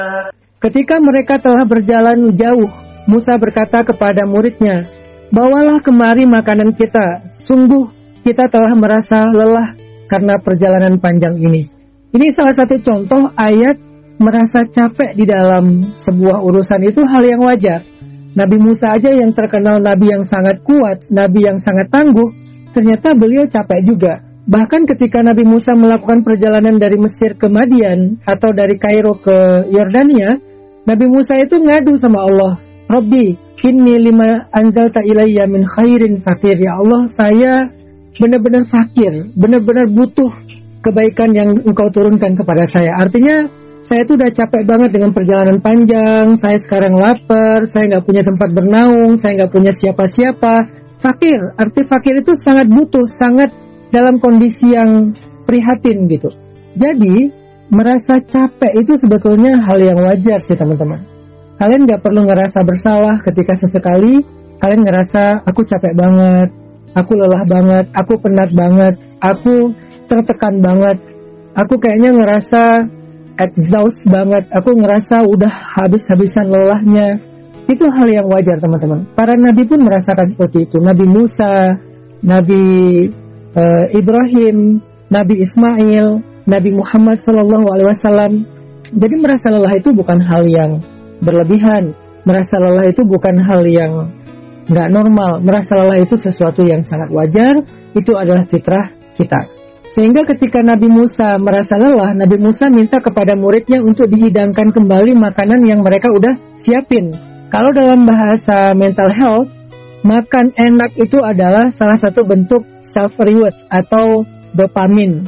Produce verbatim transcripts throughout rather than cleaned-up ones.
Ketika mereka telah berjalan jauh, Musa berkata kepada muridnya, "Bawalah kemari makanan kita. Sungguh kita telah merasa lelah karena perjalanan panjang ini." Ini salah satu contoh ayat merasa capek di dalam sebuah urusan itu hal yang wajar. Nabi Musa aja yang terkenal nabi yang sangat kuat, nabi yang sangat tangguh, ternyata beliau capek juga. Bahkan ketika Nabi Musa melakukan perjalanan dari Mesir ke Madian atau dari Kairo ke Yordania, Nabi Musa itu ngadu sama Allah, "Rabbi, inni lima anzalta ilayya min khairin fakir." Ya Allah, saya benar-benar fakir, benar-benar butuh kebaikan yang Engkau turunkan kepada saya. Artinya, saya tuh udah capek banget dengan perjalanan panjang, saya sekarang lapar, saya nggak punya tempat bernaung, saya nggak punya siapa-siapa. Fakir, arti fakir itu sangat butuh, sangat dalam kondisi yang prihatin gitu. Jadi, merasa capek itu sebetulnya hal yang wajar sih teman-teman. Kalian gak perlu ngerasa bersalah ketika sesekali kalian ngerasa, aku capek banget, aku lelah banget, aku penat banget, aku tertekan banget, aku kayaknya ngerasa exhaust banget, aku ngerasa udah habis-habisan lelahnya. Itu hal yang wajar teman-teman. Para nabi pun merasakan seperti itu. Nabi Musa, Nabi Uh, Ibrahim, Nabi Ismail, Nabi Muhammad Shallallahu Alaihi Wasallam. Jadi merasa lelah itu bukan hal yang berlebihan, merasa lelah itu bukan hal yang nggak normal, merasa lelah itu sesuatu yang sangat wajar. Itu adalah fitrah kita. Sehingga ketika Nabi Musa merasa lelah, Nabi Musa minta kepada muridnya untuk dihidangkan kembali makanan yang mereka udah siapin. Kalau dalam bahasa mental health, makan enak itu adalah salah satu bentuk self-reward atau dopamin.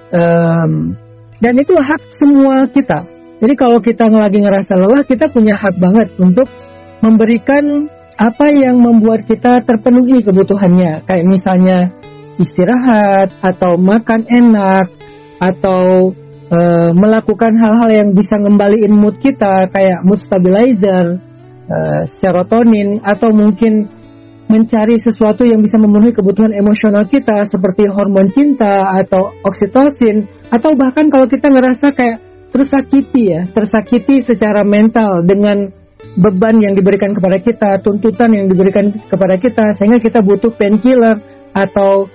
Um, dan itu hak semua kita. Jadi kalau kita lagi ngerasa lelah, kita punya hak banget untuk memberikan apa yang membuat kita terpenuhi kebutuhannya. Kayak misalnya istirahat, atau makan enak, atau uh, melakukan hal-hal yang bisa ngembaliin mood kita, kayak mood stabilizer, uh, serotonin, atau mungkin mencari sesuatu yang bisa memenuhi kebutuhan emosional kita seperti hormon cinta atau oksitosin, atau bahkan kalau kita ngerasa kayak tersakiti ya, tersakiti secara mental dengan beban yang diberikan kepada kita, tuntutan yang diberikan kepada kita, sehingga kita butuh painkiller atau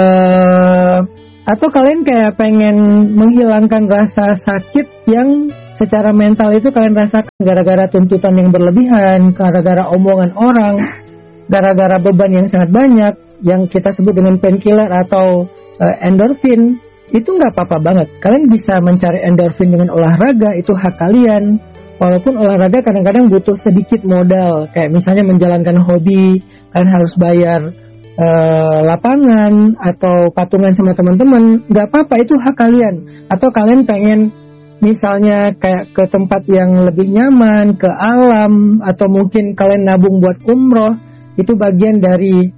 uh, atau kalian kayak pengen menghilangkan rasa sakit yang secara mental itu kalian rasakan gara-gara tuntutan yang berlebihan, gara-gara omongan orang, gara-gara beban yang sangat banyak, yang kita sebut dengan painkiller atau uh, endorfin, itu nggak apa-apa banget. Kalian bisa mencari endorfin dengan olahraga, itu hak kalian. Walaupun olahraga kadang-kadang butuh sedikit modal, kayak misalnya menjalankan hobi, kalian harus bayar uh, lapangan atau patungan sama teman-teman, nggak apa-apa, itu hak kalian. Atau kalian pengen misalnya kayak ke tempat yang lebih nyaman, ke alam, atau mungkin kalian nabung buat umroh, itu bagian dari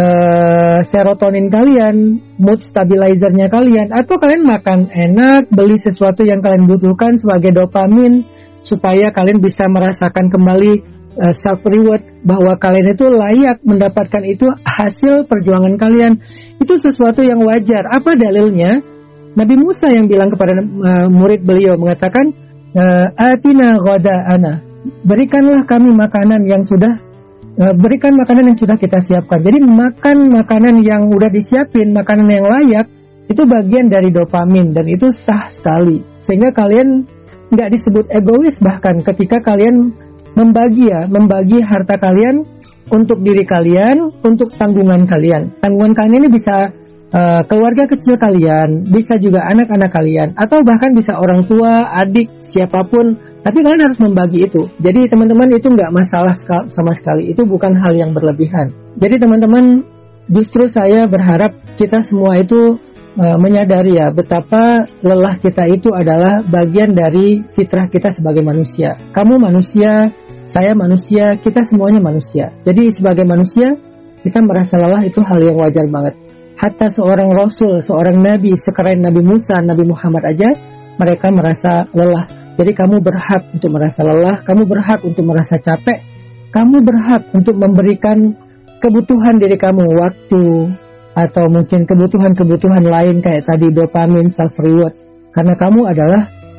uh, serotonin kalian, mood stabilizernya kalian. Atau kalian makan enak, beli sesuatu yang kalian butuhkan sebagai dopamin, supaya kalian bisa merasakan kembali uh, self reward, bahwa kalian itu layak mendapatkan itu hasil perjuangan kalian. Itu sesuatu yang wajar. Apa dalilnya? Nabi Musa yang bilang kepada uh, murid beliau, mengatakan, "Atina ghada'ana." Berikanlah kami makanan yang sudah berikan makanan yang sudah kita siapkan. Jadi makan makanan yang udah disiapin, makanan yang layak, itu bagian dari dopamin, dan itu sah sekali. Sehingga kalian nggak disebut egois bahkan ketika kalian membagi ya, membagi harta kalian untuk diri kalian, untuk tanggungan kalian. Tanggungan kalian ini bisa uh, keluarga kecil kalian, bisa juga anak-anak kalian, atau bahkan bisa orang tua, adik, siapapun. Tapi kalian harus membagi itu. Jadi teman-teman, itu nggak masalah sama sekali. Itu bukan hal yang berlebihan. Jadi teman-teman, justru saya berharap kita semua itu uh, menyadari ya, betapa lelah kita itu adalah bagian dari fitrah kita sebagai manusia. Kamu manusia, saya manusia, kita semuanya manusia. Jadi sebagai manusia, kita merasa lelah itu hal yang wajar banget. Hatta seorang Rasul, seorang Nabi, sekeren Nabi Musa, Nabi Muhammad aja, mereka merasa lelah. Jadi kamu berhak untuk merasa lelah, kamu berhak untuk merasa capek, kamu berhak untuk memberikan kebutuhan diri kamu, waktu, atau mungkin kebutuhan-kebutuhan lain kayak tadi dopamin, self reward. Karena kamu adalah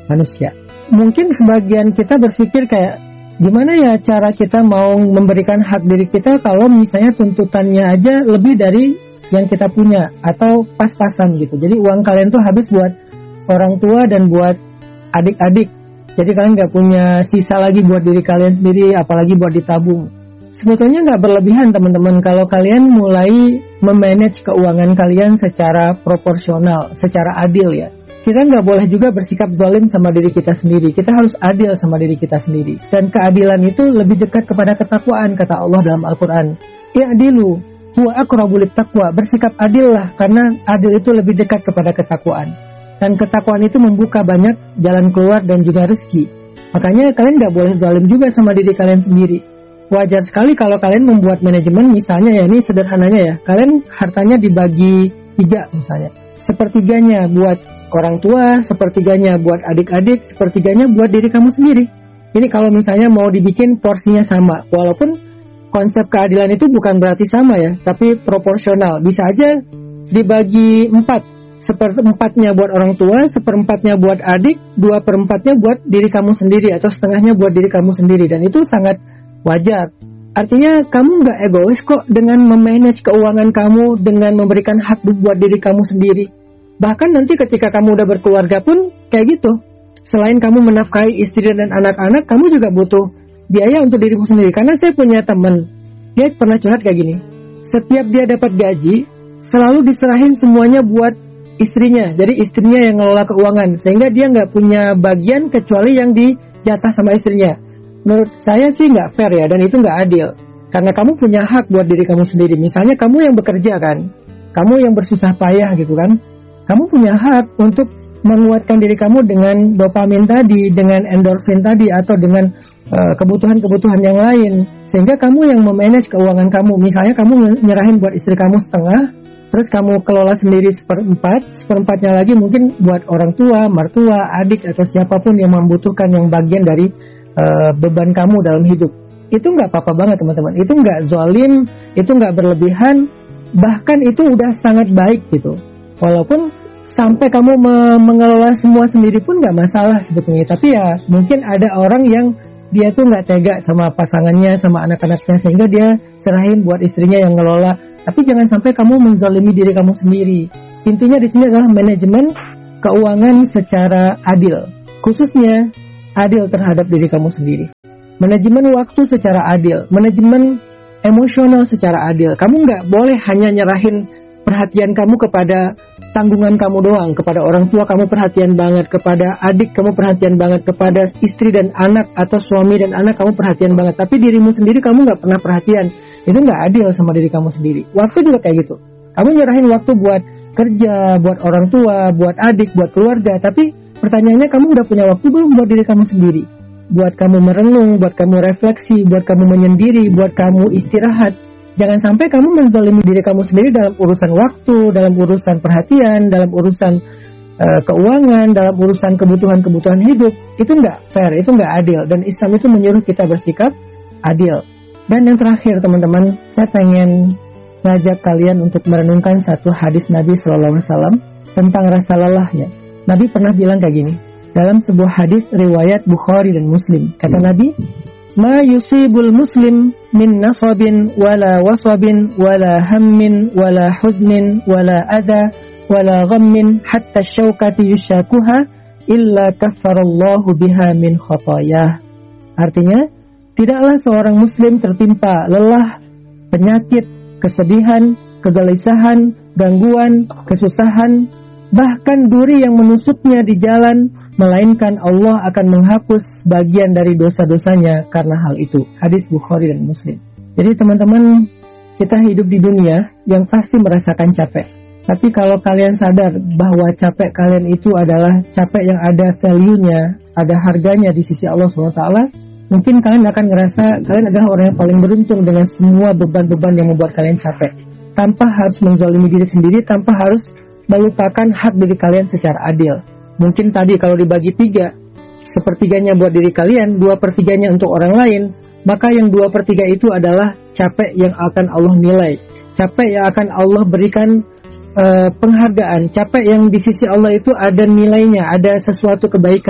manusia. Mungkin sebagian kita berpikir kayak, gimana ya cara kita mau memberikan hak diri kita kalau misalnya tuntutannya aja lebih dari yang kita punya atau pas-pasan gitu. Jadi uang kalian tuh habis buat orang tua dan buat adik-adik. Jadi kalian nggak punya sisa lagi buat diri kalian sendiri, apalagi buat ditabung. Sebetulnya nggak berlebihan teman-teman kalau kalian mulai memanage keuangan kalian secara proporsional, secara adil ya. Kita nggak boleh juga bersikap zalim sama diri kita sendiri. Kita harus adil sama diri kita sendiri. Dan keadilan itu lebih dekat kepada ketakwaan, kata Allah dalam Al-Quran. I'dilu huwa aqrabu littaqwa. Bersikap adil lah, karena adil itu lebih dekat kepada ketakwaan. Dan ketakwaan itu membuka banyak jalan keluar dan juga rezeki. Makanya kalian nggak boleh zalim juga sama diri kalian sendiri. Wajar sekali kalau kalian membuat manajemen, misalnya ya, ini sederhananya ya, kalian hartanya dibagi tiga misalnya. Sepertiganya buat orang tua, sepertiganya buat adik-adik, sepertiganya buat diri kamu sendiri. Ini kalau misalnya mau dibikin porsinya sama, walaupun konsep keadilan itu bukan berarti sama ya, tapi proporsional. Bisa aja dibagi empat, seperempatnya buat orang tua, seperempatnya buat adik, dua perempatnya buat diri kamu sendiri, atau setengahnya buat diri kamu sendiri. Dan itu sangat wajar. Artinya kamu nggak egois kok dengan memanage keuangan kamu, dengan memberikan hak buat diri kamu sendiri. Bahkan nanti ketika kamu udah berkeluarga pun kayak gitu. Selain kamu menafkahi istri dan anak-anak, kamu juga butuh biaya untuk dirimu sendiri. Karena saya punya teman, dia pernah curhat kayak gini. Setiap dia dapat gaji, selalu diserahin semuanya buat istrinya. Jadi istrinya yang ngelola keuangan, sehingga dia nggak punya bagian kecuali yang dijatah sama istrinya. Menurut saya sih nggak fair ya, dan itu nggak adil. Karena kamu punya hak buat diri kamu sendiri. Misalnya kamu yang bekerja kan, kamu yang bersusah payah gitu kan, kamu punya hak untuk menguatkan diri kamu dengan dopamin tadi, dengan endorfin tadi, atau dengan uh, kebutuhan-kebutuhan yang lain. Sehingga kamu yang memanage keuangan kamu. Misalnya kamu nyerahin buat istri kamu setengah, terus kamu kelola sendiri seperempat, seperempatnya lagi mungkin buat orang tua, mertua, adik, atau siapapun yang membutuhkan yang bagian dari Uh, beban kamu dalam hidup. Itu nggak apa-apa banget teman-teman. Itu nggak zalim, itu nggak berlebihan, bahkan itu udah sangat baik gitu. Walaupun sampai kamu me- mengelola semua sendiri pun nggak masalah sebetulnya. Tapi ya mungkin ada orang yang dia tuh nggak tega sama pasangannya, sama anak-anaknya, sehingga dia serahin buat istrinya yang ngelola. Tapi jangan sampai kamu menzalimi diri kamu sendiri. Intinya di sini adalah manajemen keuangan secara adil, khususnya adil terhadap diri kamu sendiri. Manajemen waktu secara adil, manajemen emosional secara adil. Kamu nggak boleh hanya nyerahin perhatian kamu kepada tanggungan kamu doang, kepada orang tua kamu perhatian banget, kepada adik kamu perhatian banget, kepada istri dan anak atau suami dan anak kamu perhatian banget. Tapi dirimu sendiri kamu nggak pernah perhatian. Itu nggak adil sama diri kamu sendiri. Waktu juga kayak gitu. Kamu nyerahin waktu buat kerja, buat orang tua, buat adik, buat keluarga, tapi pertanyaannya, kamu udah punya waktu belum buat diri kamu sendiri? Buat kamu merenung, buat kamu refleksi, buat kamu menyendiri, buat kamu istirahat. Jangan sampai kamu menzalimi diri kamu sendiri dalam urusan waktu, dalam urusan perhatian, dalam urusan uh, keuangan, dalam urusan kebutuhan-kebutuhan hidup. Itu nggak fair, itu nggak adil. Dan Islam itu menyuruh kita bersikap adil. Dan yang terakhir teman-teman, saya pengen ngajak kalian untuk merenungkan satu hadis Nabi shallallahu alaihi wasallam tentang rasa lelah ya. Nabi pernah bilang kayak gini, dalam sebuah hadis riwayat Bukhari dan Muslim. Kata Nabi, ma yusibul muslim min nasabin wala wasabin wala hammin wala huznin wala adha wala ghammin hatta syaukati yushakuha illa kaffarallahu biha min khatayah. Artinya, tidaklah seorang muslim tertimpa lelah, penyakit, kesedihan, kegelisahan, gangguan, kesusahan, bahkan duri yang menusuknya di jalan, melainkan Allah akan menghapus bagian dari dosa-dosanya karena hal itu. Hadis Bukhari dan Muslim. Jadi teman-teman, kita hidup di dunia yang pasti merasakan capek. Tapi kalau kalian sadar bahwa capek kalian itu adalah capek yang ada value-nya, ada harganya di sisi Allah subhanahu wa taala, mungkin kalian akan ngerasa kalian adalah orang yang paling beruntung dengan semua beban-beban yang membuat kalian capek. Tanpa harus menzalimi diri sendiri, tanpa harus melupakan hak diri kalian secara adil. Mungkin tadi kalau dibagi tiga, sepertiganya buat diri kalian, dua pertiganya untuk orang lain, maka yang dua per tiga itu adalah capek yang akan Allah nilai, capek yang akan Allah berikan uh, penghargaan, capek yang di sisi Allah itu ada nilainya, ada sesuatu kebaikan.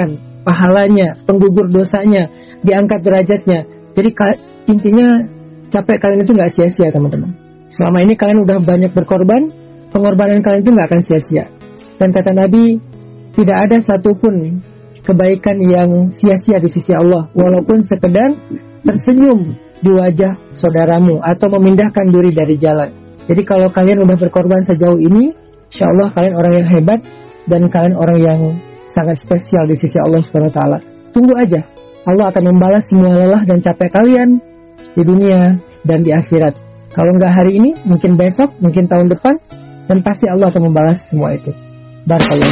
pahalanya, penggugur dosanya, diangkat derajatnya. Jadi intinya capek kalian itu nggak sia-sia teman-teman. Selama ini kalian udah banyak berkorban, pengorbanan kalian itu nggak akan sia-sia. Dan kata Nabi, tidak ada satupun kebaikan yang sia-sia di sisi Allah, walaupun sekedar tersenyum di wajah saudaramu atau memindahkan duri dari jalan. Jadi kalau kalian udah berkorban sejauh ini, insya Allah kalian orang yang hebat dan kalian orang yang sangat spesial di sisi Allah subhanahu wa taala. Tunggu aja, Allah akan membalas semua lelah dan capek kalian di dunia dan di akhirat. Kalau nggak hari ini, mungkin besok, mungkin tahun depan, dan pasti Allah akan membalas semua itu. Barakallahu.